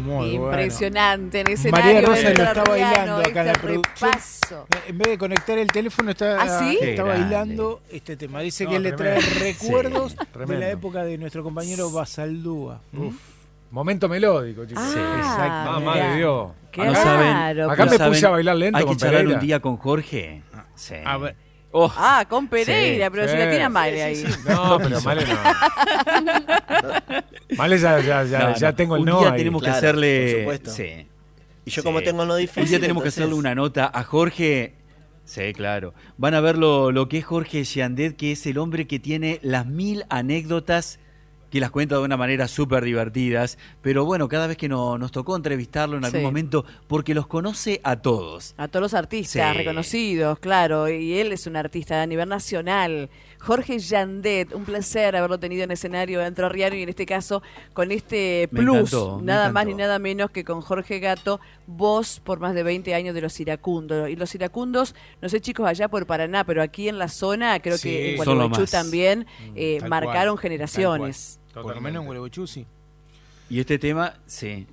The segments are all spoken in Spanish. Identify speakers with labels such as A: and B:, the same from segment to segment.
A: Muy
B: impresionante
A: bueno.
B: en escenario.
A: María Rosa lo está
B: Entrerriano,
A: bailando acá en la producción.
B: repaso.
A: En vez de conectar el teléfono está,
B: ¿Sí?
A: está bailando este tema. Dice que le trae recuerdos de la época de nuestro compañero Basaldúa.
C: Momento melódico, chicos.
B: Sí.
A: Exacto.
C: Mamá de Dios.
B: Claro,
D: No saben,
C: Acá
D: no
C: me
D: saben,
C: puse a bailar lento
D: hay
C: con
D: que charlar
C: Pereira.
D: un día con Jorge. Sí.
A: A ver.
D: Oh,
B: con Pereira,
D: sí,
B: pero si la tiene a Male ahí.
C: No, pero Male no. Male ya tengo el
D: un
C: no
D: día
C: ahí.
D: tenemos que
E: Claro,
D: hacerle...
E: por supuesto.
D: Sí.
E: Y yo como tengo no difícil,
D: Un día tenemos
E: entonces...
D: que hacerle una nota a Jorge. Sí, claro. Van a ver lo que es Jorge Giandet, que es el hombre que tiene las 1000 anécdotas que las cuenta de una manera súper divertidas, pero bueno, cada vez que nos tocó entrevistarlo en algún momento, porque los conoce a todos.
B: A todos los artistas
D: Sí.
B: reconocidos, claro, y él es un artista a nivel nacional. Jorge Giandet, un placer haberlo tenido en escenario entrerriano y en este caso con este
D: Me
B: plus,
D: encantó, me
B: nada más
D: encantó.
B: ni nada menos que con Jorge Gato, voz por más de 20 años de los iracundos. Y los iracundos, no sé chicos allá por Paraná, pero aquí en la zona, creo
A: Sí,
B: que en
D: son lo
B: Gualeguaychú
D: más.
B: también,
A: Tal
B: marcaron
A: cual,
B: generaciones.
A: Por lo menos en Gualeguaychú, sí.
D: Y este tema, sí.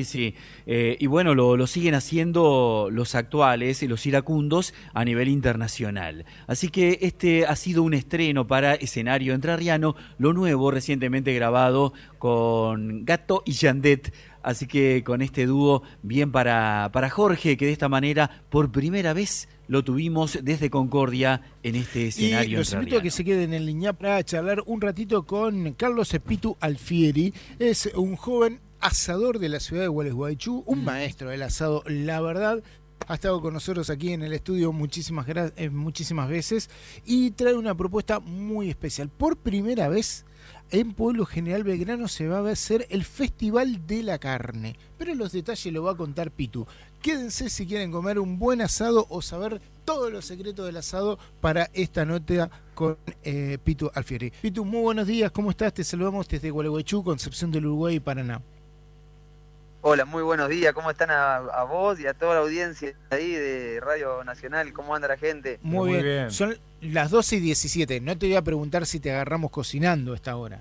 D: Y bueno, lo siguen haciendo los actuales y los iracundos a nivel internacional. Así que este ha sido un estreno para escenario entrerriano, lo nuevo recientemente grabado con Gato y Giandet. Así que con este dúo, bien para Jorge, que de esta manera, por primera vez, lo tuvimos desde Concordia en este escenario.
A: Y los invito a que se queden en línea para charlar un ratito con Carlos Pitu Alfieri. Es un joven asador de la ciudad de Gualeguaychú, un maestro del asado, la verdad. Ha estado con nosotros aquí en el estudio muchísimas veces y trae una propuesta muy especial. Por primera vez en Pueblo General Belgrano se va a hacer el Festival de la Carne, pero los detalles lo va a contar Pitu. Quédense si quieren comer un buen asado o saber todos los secretos del asado para esta nota con Pitu Alfieri. Pitu, muy buenos días, ¿cómo estás? Te saludamos desde Gualeguaychú, Concepción del Uruguay y Paraná.
F: Hola, muy buenos días. ¿Cómo están a vos y a toda la audiencia ahí de Radio Nacional? ¿Cómo anda la gente?
A: Muy bien. Son las 12:17. No te voy a preguntar si te agarramos cocinando a esta hora.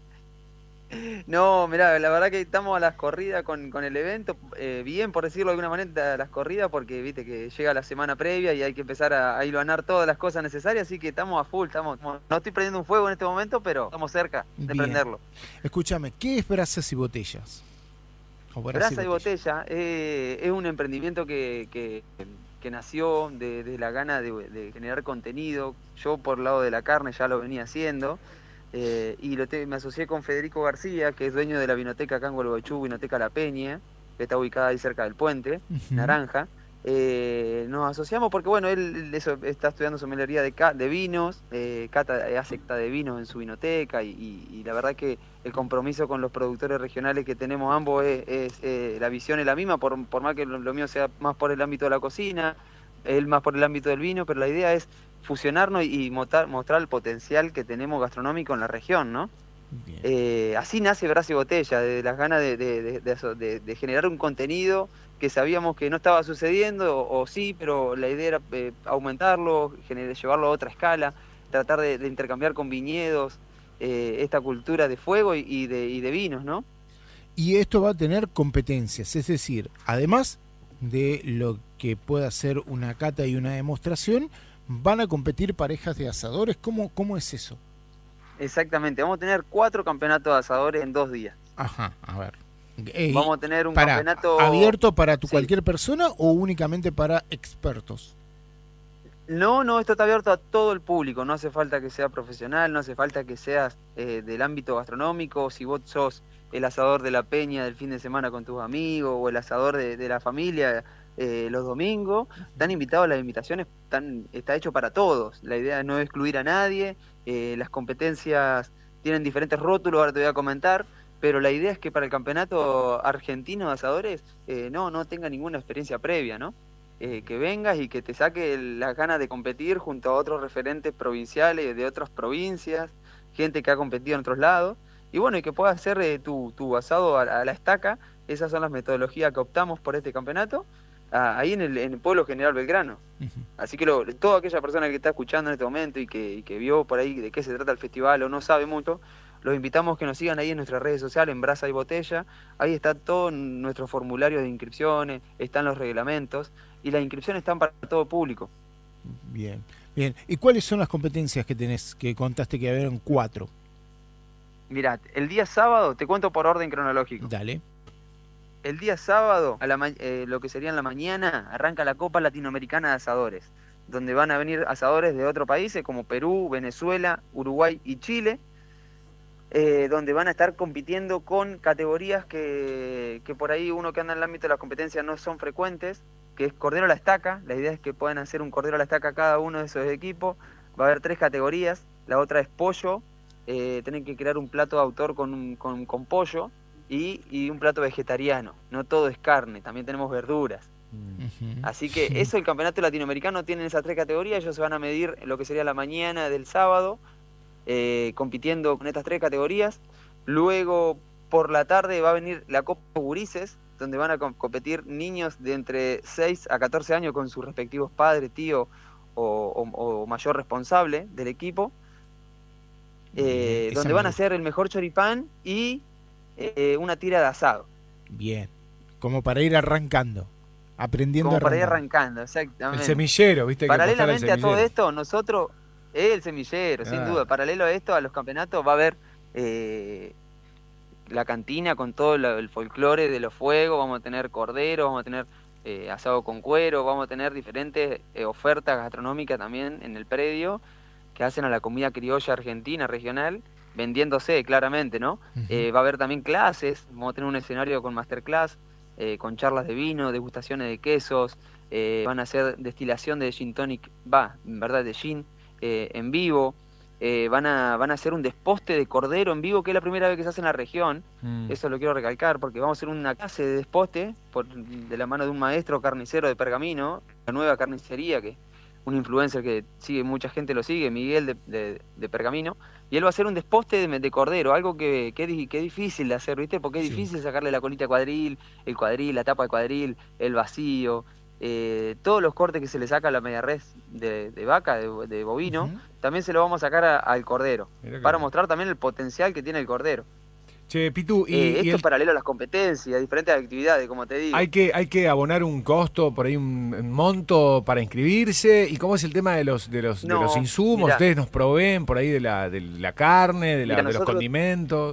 F: No, mirá, la verdad que estamos a las corridas con el evento. Bien, por decirlo de alguna manera, a las corridas, porque viste que llega la semana previa y hay que empezar a hilvanar todas las cosas necesarias. Así que estamos a full. No estoy prendiendo un fuego en este momento, pero estamos cerca de prenderlo.
A: Escúchame, ¿qué es Brasas y Botellas?
F: Brasa y Botella es un emprendimiento que nació de la gana de generar contenido. Yo por el lado de la carne ya lo venía haciendo y me asocié con Federico García, que es dueño de la vinoteca acá en Gualeguaychú, Vinoteca La Peña, que está ubicada ahí cerca del puente, Naranja. Nos asociamos porque bueno, él está estudiando sommelería de vinos, hace cata de vinos en su vinoteca y la verdad que el compromiso con los productores regionales que tenemos ambos la visión es la misma, por más que lo mío sea más por el ámbito de la cocina, él más por el ámbito del vino, pero la idea es fusionarnos y mostrar el potencial que tenemos gastronómico en la región, ¿no? Así nace Brasa y Botella, de las ganas de generar un contenido que sabíamos que no estaba sucediendo, o sí, pero la idea era aumentarlo, llevarlo a otra escala, tratar de intercambiar con viñedos esta cultura de fuego y de vinos, ¿no?
A: Y esto va a tener competencias, es decir, además de lo que pueda ser una cata y una demostración, van a competir parejas de asadores. ¿Cómo es eso?
F: Exactamente, vamos a tener 4 campeonatos de asadores en 2 días.
A: Ajá, a ver.
F: Vamos a tener un campeonato
A: abierto para cualquier persona o únicamente para expertos.
F: No, esto está abierto a todo el público, no hace falta que sea profesional, no hace falta que seas del ámbito gastronómico, si vos sos el asador de la peña del fin de semana con tus amigos o el asador de la familia los domingos, están invitados, las invitaciones está hecho para todos, la idea no es excluir a nadie, las competencias tienen diferentes rótulos, ahora te voy a comentar, pero la idea es que para el campeonato argentino de asadores no tenga ninguna experiencia previa, ¿no? Que vengas y que te saque las ganas de competir junto a otros referentes provinciales de otras provincias, gente que ha competido en otros lados, y bueno, y que puedas hacer tu asado a la estaca. Esas son las metodologías que optamos por este campeonato, ahí en el Pueblo General Belgrano. Así que toda aquella persona que está escuchando en este momento y que vio por ahí de qué se trata el festival o no sabe mucho, Los invitamos que nos sigan ahí en nuestras redes sociales, en Brasa y Botella. Ahí está todo nuestro formulario de inscripciones, están los reglamentos y las inscripciones están para todo público.
A: Bien, bien. ¿Y cuáles son las competencias que tenés, que contaste que habían 4?
F: Mirá, el día sábado, te cuento por orden cronológico.
A: Dale.
F: El día sábado, lo que sería en la mañana, arranca la Copa Latinoamericana de Asadores, donde van a venir asadores de otros países como Perú, Venezuela, Uruguay y Chile, donde van a estar compitiendo con categorías que por ahí uno que anda en el ámbito de las competencias no son frecuentes, que es cordero a la estaca. La idea es que puedan hacer un cordero a la estaca cada uno de esos equipos. Va a haber 3 categorías, la otra es pollo, tienen que crear un plato de autor con pollo, y un plato vegetariano. No todo es carne, también tenemos verduras. Así que eso, el campeonato latinoamericano tiene esas 3 categorías. Ellos se van a medir lo que sería la mañana del sábado, compitiendo con estas 3 categorías. Luego, por la tarde, va a venir la Copa Gurises, donde van a competir niños de entre 6 a 14 años con sus respectivos padres, tío o mayor responsable del equipo, donde van a hacer el mejor choripán y una tira de asado.
A: Bien, como para ir arrancando, aprendiendo.
F: Como para ir arrancando, exactamente.
C: El semillero, ¿viste?
F: Paralelamente a todo esto, nosotros, el semillero, sin duda, paralelo a esto, a los campeonatos, va a haber la cantina con todo el folclore de los fuegos, vamos a tener cordero, vamos a tener asado con cuero, vamos a tener diferentes ofertas gastronómicas también en el predio que hacen a la comida criolla argentina, regional, vendiéndose claramente, ¿no? Va a haber también clases, vamos a tener un escenario con masterclass, con charlas de vino, degustaciones de quesos, van a hacer destilación de gin tonic, de gin en vivo, van a hacer un desposte de cordero en vivo, que es la primera vez que se hace en la región. Eso lo quiero recalcar, porque vamos a hacer una clase de desposte de la mano de un maestro carnicero de Pergamino, la nueva carnicería, que un influencer que sigue, mucha gente lo sigue, Miguel de Pergamino, y él va a hacer un desposte de cordero, algo que es difícil de hacer, ¿viste? Porque es difícil sacarle la colita al cuadril, el cuadril, la tapa del cuadril, el vacío, todos los cortes que se le saca a la media res de vaca, de bovino, también se lo vamos a sacar al cordero, para mostrar también el potencial que tiene el cordero.
C: Che, Pitu,
F: esto es paralelo a las competencias, diferentes actividades, como te digo.
C: Hay que abonar un costo, por ahí un monto para inscribirse. ¿Y cómo es el tema de los insumos?
F: Mirá,
C: ¿ustedes nos proveen por ahí de la carne, de los condimentos?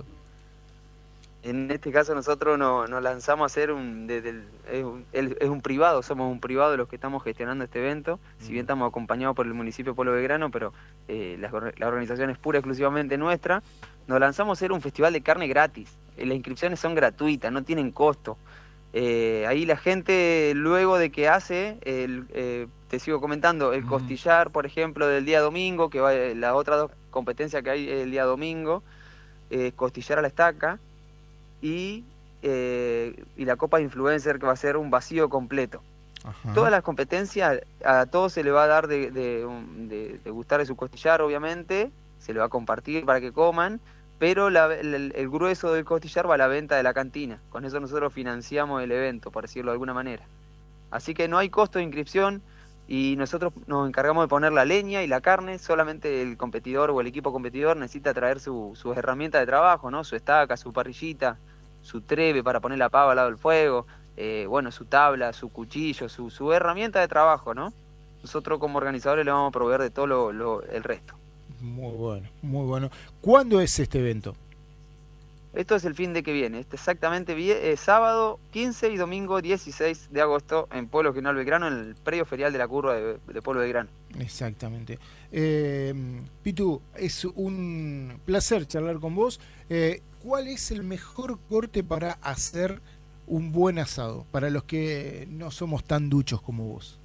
F: En este caso nosotros nos lanzamos a hacer es un privado, somos un privado de los que estamos gestionando este evento, si bien estamos acompañados por el municipio de Pueblo Belgrano, pero la organización es pura y exclusivamente nuestra. Nos lanzamos a hacer un festival de carne gratis, las inscripciones son gratuitas, no tienen costo. Ahí la gente, luego de que hace, te sigo comentando, el costillar, por ejemplo, del día domingo, que va la otra 2 competencias que hay el día domingo, costillar a la estaca, y la Copa Influencer, que va a ser un vacío completo. Todas las competencias, a todos se le va a dar de gustar de su costillar, obviamente, se le va a compartir para que coman, pero el grueso del costillar va a la venta de la cantina. Con eso nosotros financiamos el evento, por decirlo de alguna manera. Así que no hay costo de inscripción y nosotros nos encargamos de poner la leña y la carne. Solamente el competidor o el equipo competidor necesita traer sus herramientas de trabajo, ¿no? Su estaca, su parrillita, su trebe para poner la pava al lado del fuego, su tabla, su cuchillo, su herramienta de trabajo, ¿no? Nosotros como organizadores le vamos a proveer de todo el resto.
A: Muy bueno, muy bueno. ¿Cuándo es este evento?
F: Esto es el fin de que viene, exactamente sábado 15 y domingo 16 de agosto en Pueblo General Belgrano, en el predio ferial de la curva de Pueblo Belgrano.
A: Exactamente. Pitu, es un placer charlar con vos. ¿Cuál es el mejor corte para hacer un buen asado, para los que no somos tan duchos como vos?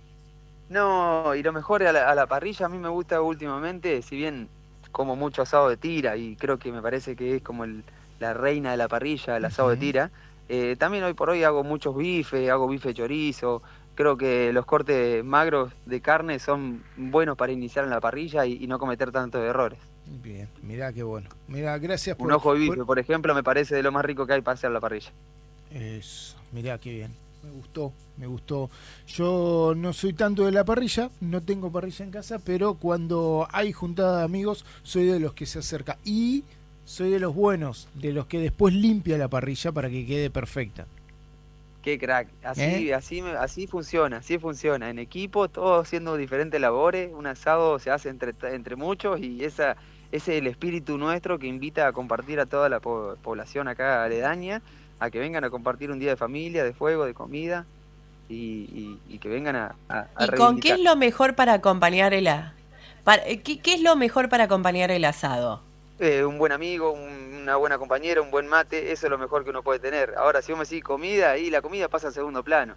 F: No, y lo mejor a la parrilla, a mí me gusta últimamente, si bien como mucho asado de tira, y creo que me parece que es como la reina de la parrilla, el asado de tira, también hoy por hoy hago muchos bifes, hago bife chorizo. Creo que los cortes magros de carne son buenos para iniciar en la parrilla y no cometer tantos errores.
A: Bien, mirá qué bueno. Mirá, gracias por...
F: Un ojo de bife, por ejemplo, me parece de lo más rico que hay para hacer la parrilla.
A: Eso, mirá qué bien. Me gustó. Yo no soy tanto de la parrilla, no tengo parrilla en casa, pero cuando hay juntada de amigos, soy de los que se acerca. Y soy de los buenos, de los que después limpia la parrilla para que quede perfecta.
F: Qué crack, así funciona, en equipo, todos haciendo diferentes labores, un asado se hace entre muchos y ese es el espíritu nuestro que invita a compartir a toda la población acá aledaña, a que vengan a compartir un día de familia, de fuego, de comida y que vengan a
G: ¿Y con qué es lo mejor para acompañar ¿qué es lo mejor para acompañar el asado?
F: Un buen amigo, una buena compañera, un buen mate, eso es lo mejor que uno puede tener. Ahora, si vos me decís comida, ahí la comida pasa a segundo plano.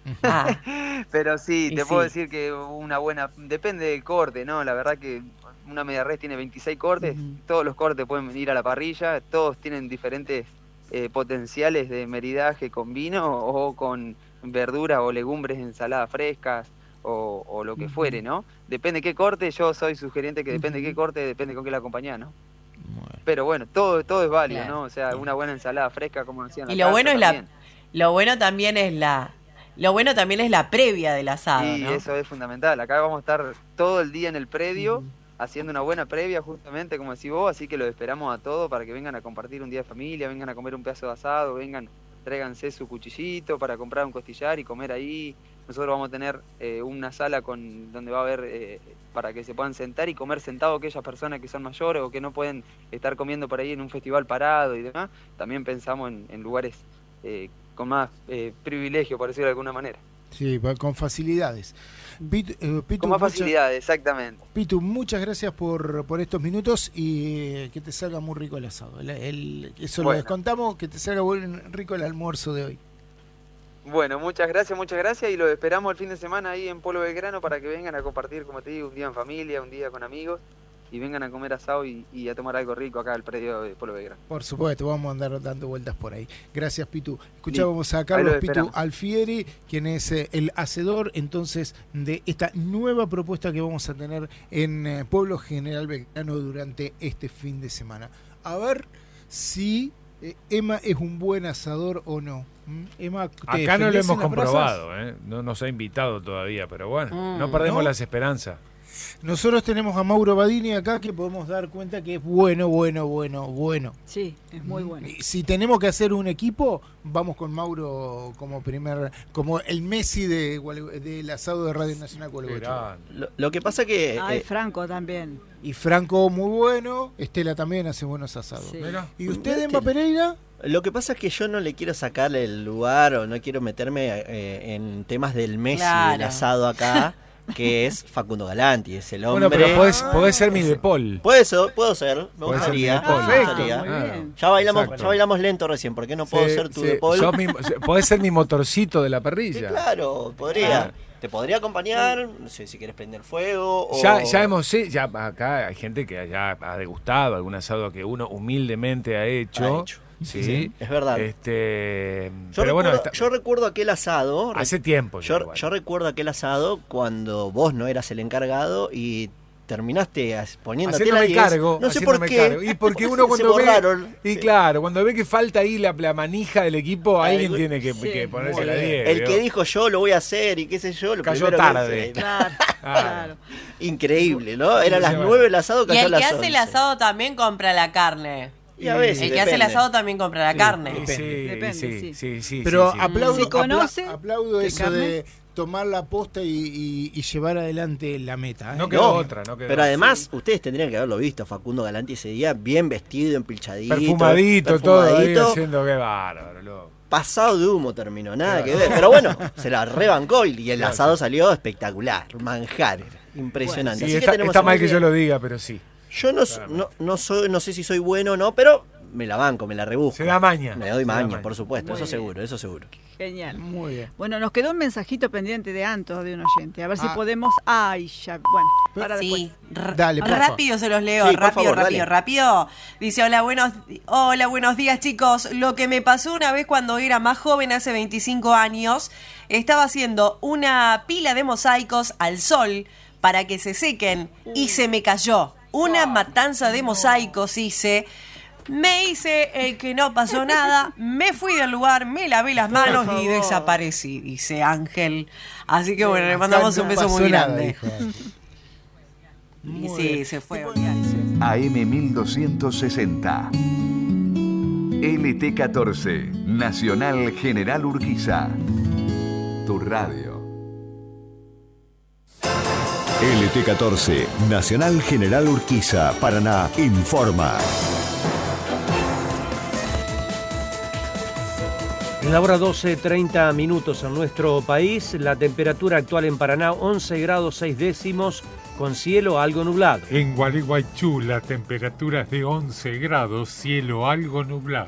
F: Pero sí, te puedo decir que una buena, depende del corte, ¿no? La verdad que una media res tiene 26 cortes, todos los cortes pueden venir a la parrilla, todos tienen diferentes potenciales de maridaje con vino o con verduras o legumbres, ensaladas frescas o lo que fuere, ¿no? Depende qué corte, yo soy sugerente que depende qué corte, depende con qué la acompañás, ¿no? Pero bueno, todo es válido, claro, ¿no? O sea, una buena ensalada fresca, como decían.
G: Y lo bueno también es la previa del asado,
F: sí,
G: ¿no?
F: Eso es fundamental. Acá vamos a estar todo el día en el predio, haciendo una buena previa, justamente, como decís vos, así que los esperamos a todos para que vengan a compartir un día de familia, vengan a comer un pedazo de asado, tráiganse su cuchillito para comprar un costillar y comer ahí. Nosotros vamos a tener una sala donde va a haber para que se puedan sentar y comer sentado aquellas personas que son mayores o que no pueden estar comiendo por ahí en un festival parado y demás. También pensamos en lugares con más privilegio, por decirlo de alguna manera.
A: Sí, con facilidades. Pitu,
F: con más facilidades, exactamente.
A: Pitu, muchas gracias por estos minutos y que te salga muy rico el asado. Eso lo descontamos, que te salga muy rico el almuerzo de hoy.
F: Bueno, muchas gracias y los esperamos el fin de semana ahí en Polo Belgrano para que vengan a compartir, como te digo, un día en familia, un día con amigos y vengan a comer asado y a tomar algo rico acá al predio de Polo Belgrano.
A: Por supuesto, vamos a andar dando vueltas por ahí. Gracias, Pitu. Escuchábamos a Carlos Pitu Alfieri, quien es el hacedor entonces de esta nueva propuesta que vamos a tener en Pueblo General Belgrano durante este fin de semana. A ver si Emma es un buen asador o no. Emma,
C: acá no lo hemos comprobado, no nos ha invitado todavía, pero bueno, no perdemos las esperanzas.
A: Nosotros tenemos a Mauro Badini acá que podemos dar cuenta que es bueno.
H: Sí, es muy bueno.
A: Si tenemos que hacer un equipo, vamos con Mauro como el Messi del asado de Radio Nacional Gualeguaychú.
E: Lo que pasa que...
H: Franco también.
A: Y Franco muy bueno, Estela también hace buenos asados. Sí. ¿Y usted, Emma Pereira?
E: Lo que pasa es que yo no le quiero sacar el lugar o no quiero meterme en temas del Messi del asado acá, que es Facundo Galanti, es el hombre.
C: Bueno, pero podés ser mi de Paul.
E: Puedo ser, me gustaría. Ya bailamos lento recién, ¿por qué no puedo ser tu de Paul?
C: Podés ser mi motorcito de la parrilla.
E: Sí, claro, podría. Te podría acompañar, no sé si quieres prender fuego.
C: Ya acá hay gente que ya ha degustado algún asado que uno humildemente ha hecho. Sí,
E: es verdad. Yo recuerdo aquel asado.
C: Hace tiempo.
E: Yo recuerdo aquel asado cuando vos no eras el encargado y terminaste poniéndote la 10.
C: Cargo.
E: No sé por qué.
C: Y porque uno cuando cuando ve que falta ahí la manija del equipo, alguien tiene que ponerse la 10.
E: El que dijo yo lo voy a hacer y qué sé yo, lo
C: cayó tarde.
H: Claro.
E: Increíble, ¿no? Era las 9 el asado, cayó a las 11.
G: Y el que hace el asado también compra la carne.
E: Y a veces,
G: el que hace el asado también compra la carne.
H: Depende.
C: Sí.
A: Pero aplaudo eso
H: carne?
A: de tomar la posta y llevar adelante la meta.
C: No quedó otra.
E: Pero además, ustedes tendrían que haberlo visto, Facundo Galanti ese día, bien vestido, empilchadito.
C: Perfumadito, todo ahí haciendo qué bárbaro, loco.
E: Pasado de humo terminó, nada que ver. Pero bueno, se la rebancó y el asado salió espectacular, manjar, impresionante.
C: Sí,
E: así
C: está mal que yo lo diga, pero sí.
E: Yo no sé si soy bueno o no, pero me la banco, me la rebusco.
C: Se da maña.
E: Me doy maña, por supuesto, eso seguro.
H: Genial.
A: Muy bien.
H: Bueno, nos quedó un mensajito pendiente de Antos, de un oyente. A ver si podemos... Bueno, para
G: sí.
H: después.
A: Dale,
G: rápido se los leo,
E: sí,
G: rápido. Dice, hola, buenos días, chicos. Lo que me pasó una vez cuando era más joven, hace 25 años, estaba haciendo una pila de mosaicos al sol para que se sequen y se me cayó. Una matanza de mosaicos hice. Me hice el que no pasó nada, me fui del lugar, me lavé las manos y desaparecí, dice Ángel. Así que bueno, le mandamos un beso muy grande. Y sí, se fue.
I: AM 1260. LT14, Nacional General Urquiza. Tu radio.
J: LT14, Nacional General Urquiza, Paraná, informa.
K: En la hora 12:30 minutos en nuestro país, la temperatura actual en Paraná 11 grados 6 décimos, con cielo algo nublado.
L: En Gualeguaychú la temperatura es de 11 grados, cielo algo nublado.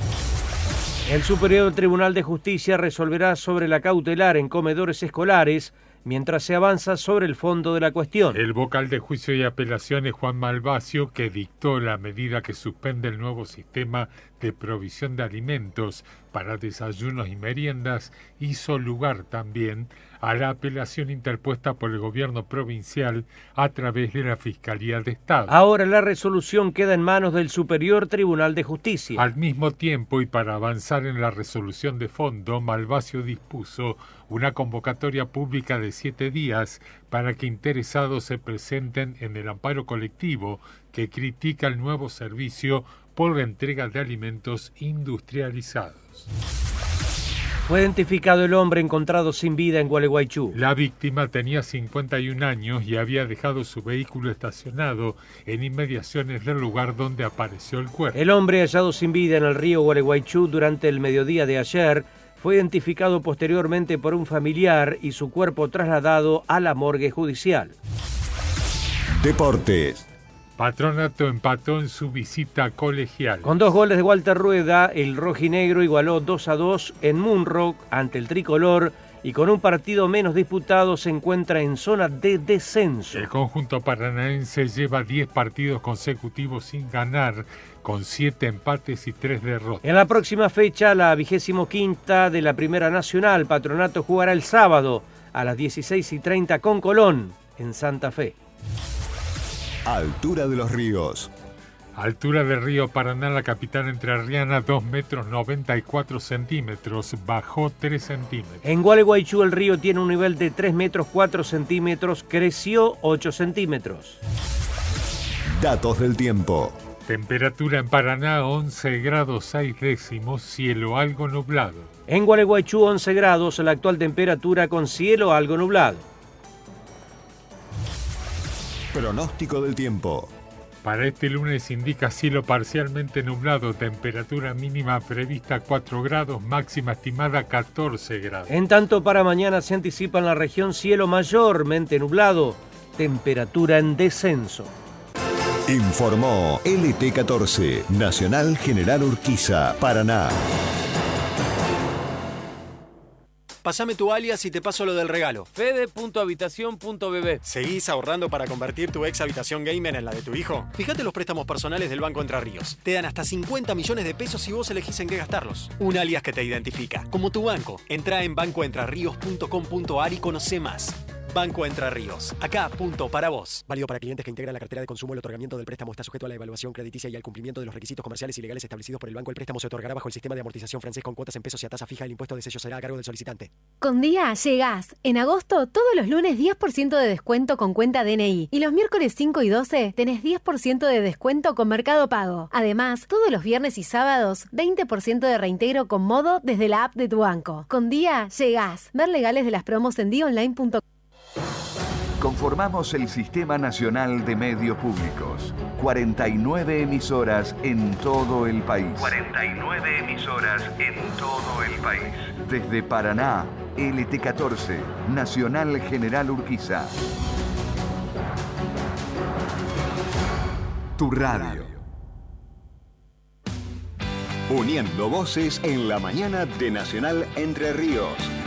K: El Superior Tribunal de Justicia resolverá sobre la cautelar en comedores escolares mientras se avanza sobre el fondo de la cuestión.
L: El vocal de juicio y apelaciones, Juan Malvacio, que dictó la medida que suspende el nuevo sistema de provisión de alimentos para desayunos y meriendas, hizo lugar también a la apelación interpuesta por el gobierno provincial a través de la Fiscalía de Estado.
K: Ahora la resolución queda en manos del Superior Tribunal de Justicia.
L: Al mismo tiempo, y para avanzar en la resolución de fondo, Malvacio dispuso una convocatoria pública de 7 días para que interesados se presenten en el amparo colectivo que critica el nuevo servicio por la entrega de alimentos industrializados.
K: Fue identificado el hombre encontrado sin vida en Gualeguaychú.
L: La víctima tenía 51 años y había dejado su vehículo estacionado en inmediaciones del lugar donde apareció el cuerpo.
K: El hombre hallado sin vida en el río Gualeguaychú durante el mediodía de ayer fue identificado posteriormente por un familiar y su cuerpo trasladado a la morgue judicial.
J: Deportes.
L: Patronato empató en su visita colegial.
K: Con 2 goles de Walter Rueda, el rojinegro igualó 2-2 en Munrock ante el tricolor y con un partido menos disputado se encuentra en zona de descenso.
L: El conjunto paranaense lleva 10 partidos consecutivos sin ganar, con 7 empates y 3 derrotas.
K: En la próxima fecha, la 25ª de la Primera Nacional, Patronato jugará el sábado a las 16:30 con Colón en Santa Fe.
J: Altura de los ríos.
L: Altura del río Paraná, la capital entrerriana, 2 metros 94 centímetros, bajó 3 centímetros.
K: En Gualeguaychú el río tiene un nivel de 3 metros 4 centímetros, creció 8 centímetros.
J: Datos del tiempo.
L: Temperatura en Paraná 11 grados 6 décimos, cielo algo nublado.
K: En Gualeguaychú 11 grados, la actual temperatura con cielo algo nublado.
J: Pronóstico del tiempo.
L: Para este lunes indica cielo parcialmente nublado, temperatura mínima prevista 4 grados, máxima estimada 14 grados.
K: En tanto, para mañana se anticipa en la región cielo mayormente nublado, temperatura en descenso.
J: Informó LT14, Nacional General Urquiza, Paraná.
M: Pásame tu alias y te paso lo del regalo.
N: Fede.habitación.bb.
M: ¿Seguís ahorrando para convertir tu ex habitación gamer en la de tu hijo? Fíjate los préstamos personales del Banco Entre Ríos. Te dan hasta 50 millones de pesos si vos elegís en qué gastarlos. Un alias que te identifica, como tu banco. Entrá en bancoentrarríos.com.ar y conocé más. Banco Entre Ríos. Acá, punto para vos. Válido para clientes que integran la cartera de consumo. El otorgamiento del préstamo está sujeto a la evaluación crediticia y al cumplimiento de los requisitos comerciales y legales establecidos por el banco. El préstamo se otorgará bajo el sistema de amortización francés con cuotas en pesos y a tasa fija. El impuesto de sello será a cargo del solicitante.
O: Con Día llegás. En agosto, todos los lunes 10% de descuento con cuenta DNI. Y los miércoles 5 y 12 tenés 10% de descuento con Mercado Pago. Además, todos los viernes y sábados, 20% de reintegro con Modo desde la app de tu banco. Con Día llegás. Ver legales de las promos en diaonline.com.
I: Conformamos el Sistema Nacional de Medios Públicos. 49 emisoras en todo el país. 49 emisoras en todo el país. Desde Paraná, LT14, Nacional General Urquiza. Tu radio.
J: Uniendo voces en la mañana de Nacional Entre Ríos.